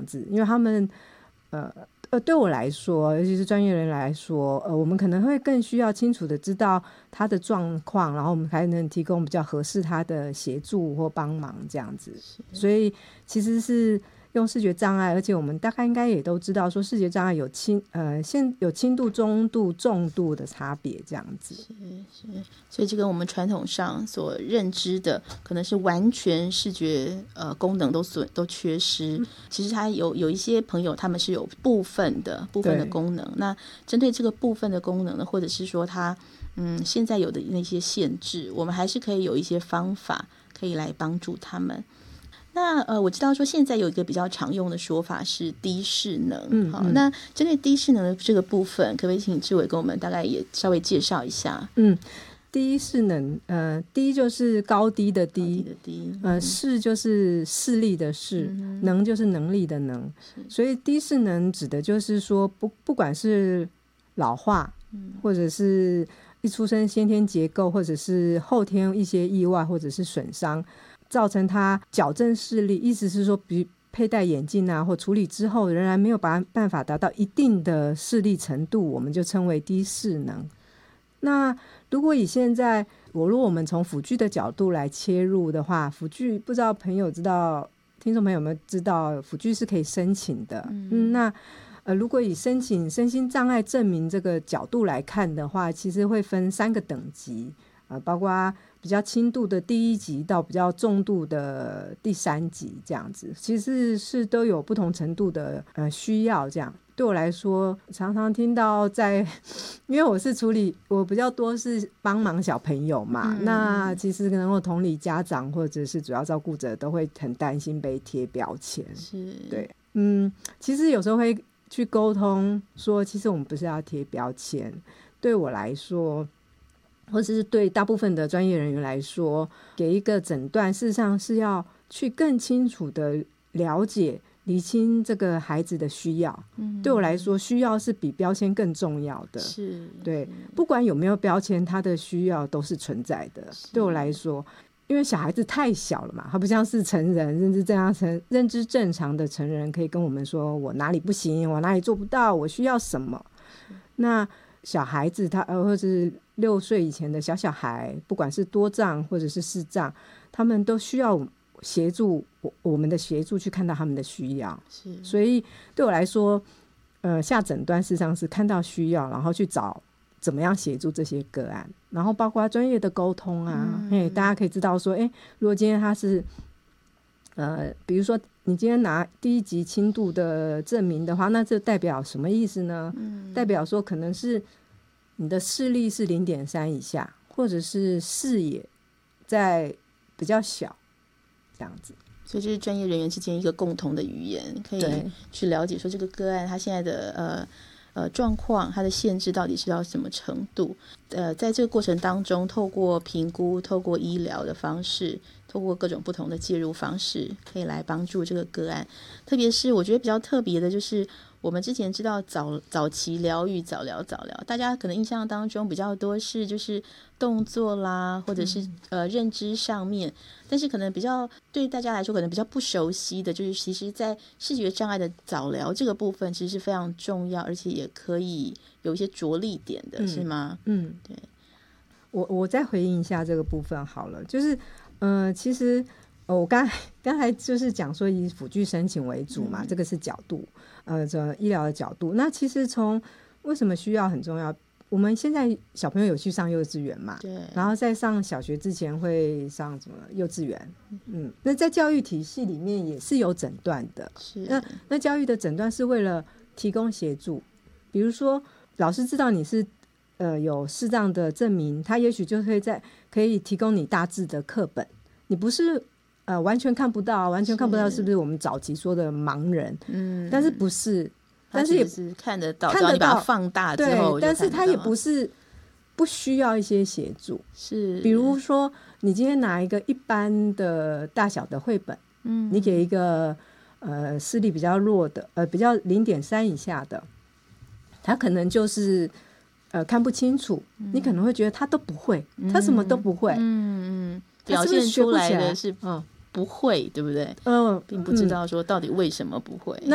子，因为他们对我来说，尤其是专业人来说，我们可能会更需要清楚的知道他的状况，然后我们才能提供比较合适他的协助或帮忙这样子。所以其实是用视觉障碍，而且我们大概应该也都知道说视觉障碍有轻度、中度、重度的差别这样子。 是，所以这跟我们传统上所认知的可能是完全视觉功能都缺失。其实他有一些朋友他们是有部分的功能，那针对这个部分的功能呢，或者是说他现在有的那些限制，我们还是可以有一些方法可以来帮助他们。那我知道说现在有一个比较常用的说法是低势能，好，那针对低势能的这个部分，可不可以请志伟跟我们大概也稍微介绍一下？ 低势能，低就是高低的低，势就是视力的视，能就是能力的能，所以低势能指的就是说不管是老化，或者是一出生先天结构，或者是后天一些意外或者是损伤，造成他矫正视力，意思是说比佩戴眼镜啊或处理之后仍然没有办法达到一定的视力程度，我们就称为低势能。那如果以现在如果我们从辅具的角度来切入的话，辅具不知道听众朋友有没有知道辅具是可以申请的。那如果以申请身心障碍证明这个角度来看的话，其实会分3个等级，包括比较轻度的第1级到比较重度的第3级这样子，其实是都有不同程度的需要这样。对我来说常常听到因为我比较多是帮忙小朋友嘛，那其实能够同理家长或者是主要照顾者都会很担心被贴标签。对，其实有时候会去沟通说，其实我们不是要贴标签，对我来说或者是对大部分的专业人员来说，给一个诊断事实上是要去更清楚的了解厘清这个孩子的需要。对我来说需要是比标签更重要的。对，不管有没有标签，他的需要都是存在的。对我来说，因为小孩子太小了嘛，他不像是成人，认知正常的成人可以跟我们说我哪里不行，我哪里做不到，我需要什么。那小孩子或者是6岁以前的小孩，不管是多障或者是视障，他们都需要协助，我们的协助去看到他们的需要。所以对我来说下诊断事实上是看到需要，然后去找怎么样协助这些个案，然后包括专业的沟通啊，大家可以知道说如果今天他是比如说你今天拿第1级轻度的证明的话，那这代表什么意思呢？代表说可能是你的视力是 0.3 以下，或者是视野在比较小这样子。 所以这是专业人员之间一个共同的语言，可以去了解说这个个案他现在的状况，它的限制到底是到什么程度。在这个过程当中，透过评估，透过医疗的方式，透过各种不同的介入方式，可以来帮助这个个案。特别是我觉得比较特别的就是我们之前知道早期疗愈、早疗，大家可能印象当中比较多是就是动作啦，或者是认知上面，但是可能比较对大家来说可能比较不熟悉的就是其实在视觉障碍的早疗这个部分其实是非常重要，而且也可以有一些着力点的，是吗？对。 我再回应一下这个部分好了，就是其实我刚才就是讲说以辅具申请为主嘛，这个是角度这医疗的角度。那其实从为什么需要很重要，我们现在小朋友有去上幼稚园嘛， 对， 然后在上小学之前会上什么幼稚园，那在教育体系里面也是有诊断的。那教育的诊断是为了提供协助，比如说老师知道你是有视障的证明，他也许就可以提供你大致的课本，你不是完全看不到，是不是我们早期说的盲人？但是不是，但是也是看得到，你把它放大之后， 对，但是他也不需要一些协助。 是， 比如说你今天拿一个一般的大小的绘本，你给一个视力比较弱的比较 0.3 以下的，他可能就是看不清楚，你可能会觉得他都不会，他什么都不会， 表现出来的是不会，对不对？并不知道说到底为什么不会。